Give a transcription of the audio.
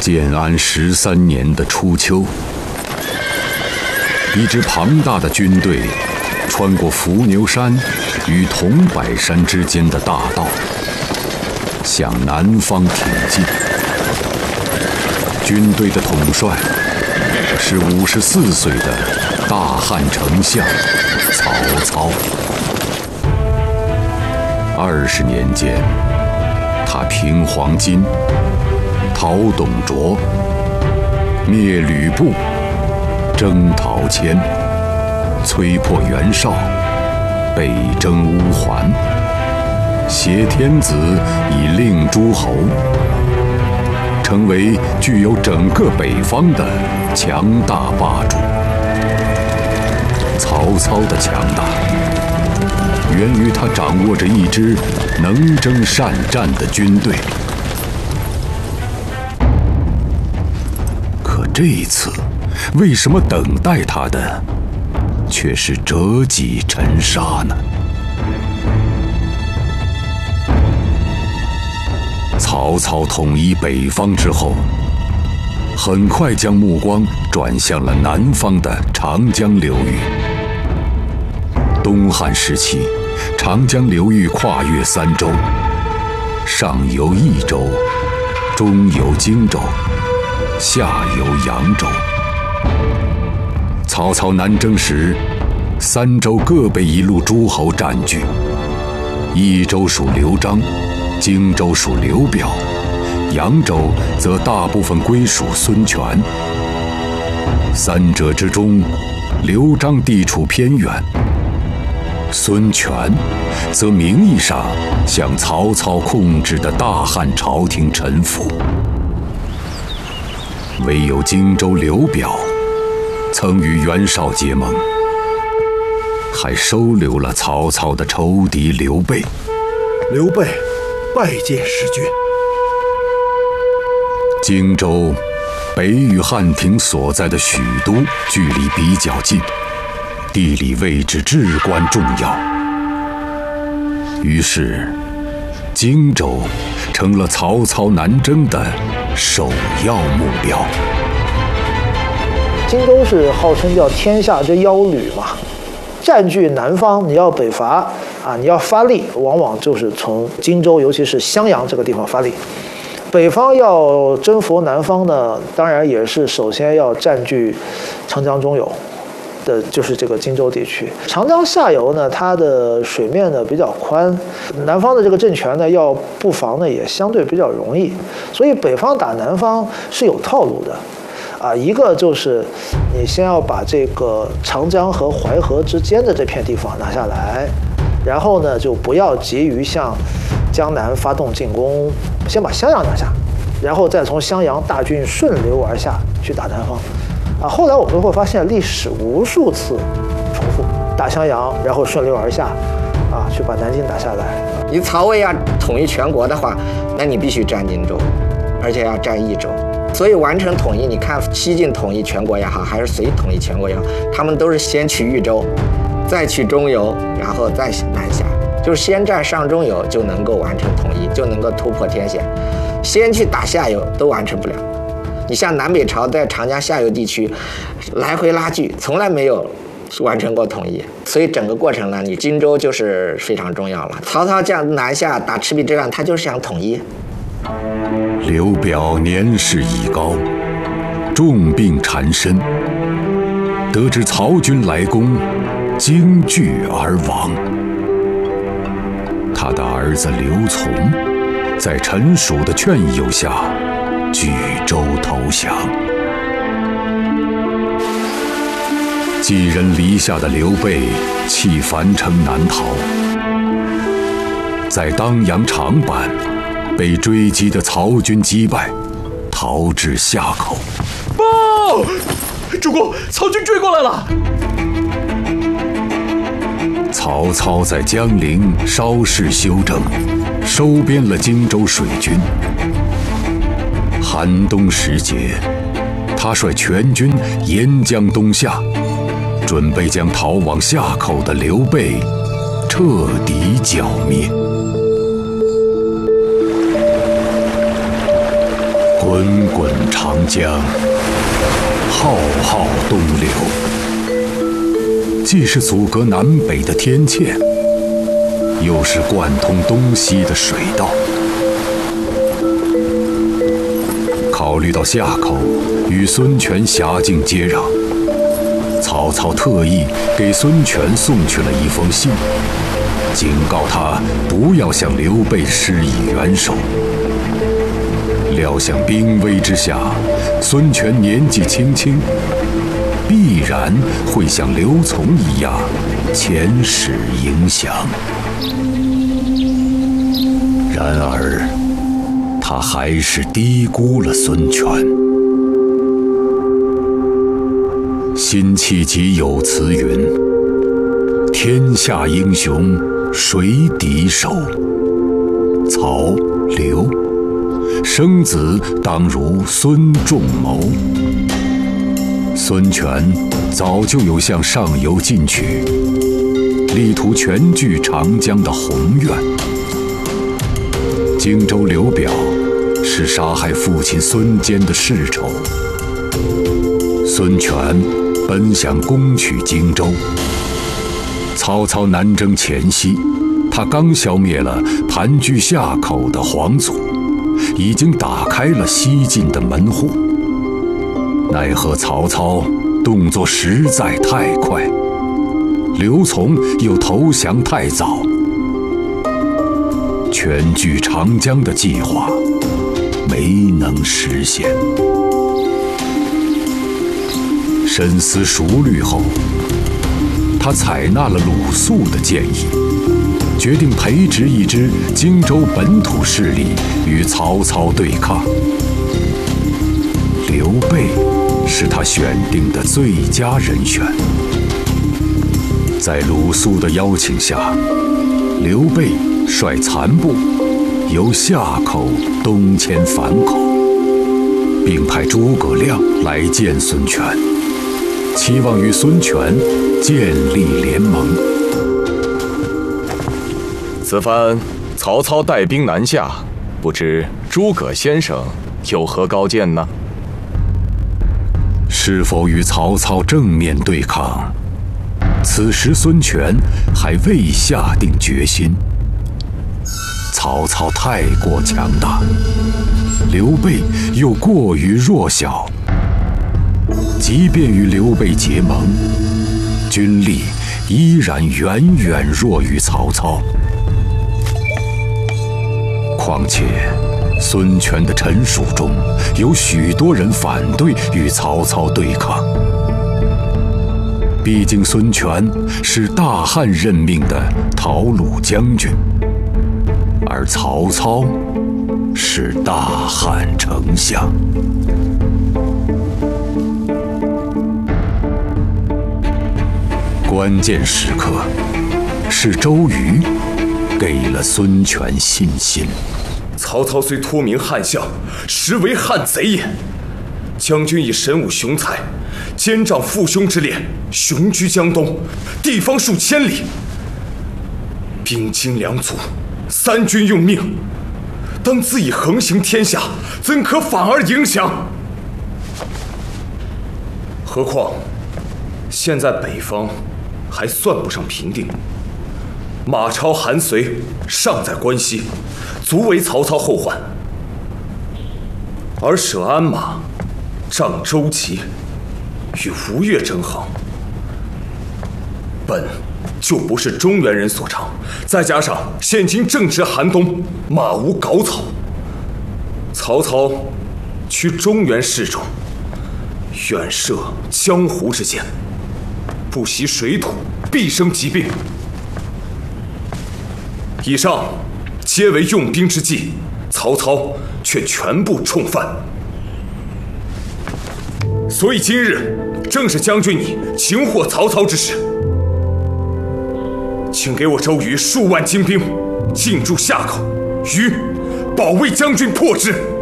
建安13年的初秋，一支庞大的军队穿过伏牛山与桐柏山之间的大道，向南方挺进。军队的统帅是54岁的大汉丞相曹操。20年间，他平黄巾，讨董卓，灭吕布，征讨谦，摧破袁绍，北征乌桓，挟天子以令诸侯，成为具有整个北方的强大霸主。曹操的强大源于他掌握着一支能征善战的军队。可这一次，为什么等待他的却是折戟沉沙呢？曹操统一北方之后，很快将目光转向了南方的长江流域。东汉时期，长江流域跨越3州，上游益州，中游荆州，下游扬州。曹操南征时，3州各被一路诸侯占据，益州属刘璋，荆州属刘表，扬州则大部分归属孙权。3者之中，刘璋地处偏远，孙权则名义上向曹操控制的大汉朝廷臣服。唯有荆州刘表曾与袁绍结盟，还收留了曹操的仇敌刘备。 刘备拜见师君。 荆州北与汉庭所在的许都距离比较近，地理位置至关重要。于是，荆州成了曹操南征的首要目标。 荆州是号称叫天下之要旅嘛，占据南方，你要北伐啊，你要发力，往往就是从荆州，尤其是襄阳这个地方发力。北方要征服南方呢，当然也是首先要占据长江中游的，就是这个荆州地区。长江下游呢，它的水面呢比较宽，南方的这个政权呢要布防呢也相对比较容易，所以北方打南方是有套路的。一个就是你先要把这个长江和淮河之间的这片地方拿下来，然后呢就不要急于向江南发动进攻，先把襄阳拿下，然后再从襄阳大军顺流而下去打南方。后来我们会发现历史无数次重复，打襄阳，然后顺流而下，去把南京打下来。 你曹魏要统一全国的话，那你必须占荆州，而且要占益州。所以完成统一，你看西晋统一全国也好，还是隋统一全国也好，他们都是先取豫州，再取中游，然后再南下，就是先占上中游就能够完成统一，就能够突破天险。先去打下游都完成不了。你像南北朝在长江下游地区来回拉锯，从来没有完成过统一，所以整个过程呢，你荆州就是非常重要了。曹操这样南下打赤壁之战，他就是想统一。 刘表年事已高，重病缠身，得知曹军来攻，惊惧而亡。他的儿子刘琮在陈属的劝诱下举州投降。寄人篱下的刘备弃樊城南逃，在当阳长坂被追击的曹军击败，逃至夏口。 报！主公，曹军追过来了！ 曹操在江陵稍事休整，收编了荆州水军。寒冬时节，他率全军沿江东下，准备将逃往夏口的刘备彻底剿灭。 滚滚长江，浩浩东流，既是阻隔南北的天堑，又是贯通东西的水道。考虑到夏口与孙权辖境接壤，曹操特意给孙权送去了一封信，警告他不要向刘备施以援手。料想兵危之下，孙权年纪轻轻，必然会像刘琮一样遣使迎降。然而他还是低估了孙权。辛弃疾有词云：天下英雄谁敌手？曹刘生子当如孙仲谋。孙权早就有向上游进取，力图全据长江的宏愿。荆州刘表是杀害父亲孙坚的世仇，孙权本想攻取荆州。曹操南征前夕，他刚消灭了盘踞夏口的黄祖，已经打开了西进的门户。奈何曹操动作实在太快，刘琮又投降太早，全据长江的计划没能实现。深思熟虑后，他采纳了鲁肃的建议，决定培植一支荆州本土势力与曹操对抗。刘备是他选定的最佳人选。在鲁肃的邀请下，刘备率残部由夏口东迁樊口，并派诸葛亮来见孙权，期望与孙权建立联盟。 此番曹操带兵南下，不知诸葛先生有何高见呢？ 是否与曹操正面对抗？此时孙权还未下定决心。曹操太过强大，刘备又过于弱小。即便与刘备结盟，军力依然远远弱于曹操。况且孙权的臣属中有许多人反对与曹操对抗。毕竟孙权是大汉任命的讨虏将军，而曹操是大汉丞相。关键时刻，是周瑜给了孙权信心。 曹操虽托名汉相，实为汉贼也。将军以神武雄才，肩仗父兄之列，雄居江东，地方数千里，兵精粮足，三军用命，当自以横行天下，怎可反而影响？何况现在北方还算不上平定，马超、韩遂尚在关西，足为曹操后患。而舍鞍马、仗周齐与吴越争衡，本就不是中原人所长。再加上现今正值寒冬，马无稿草，曹操居中原势中，远涉江湖之间，不习水土，必生疾病。以上皆为用兵之计，曹操却全部冲犯。所以今日正是将军你擒获曹操之时，请给我周瑜数万精兵，进驻夏口，于保卫将军破之。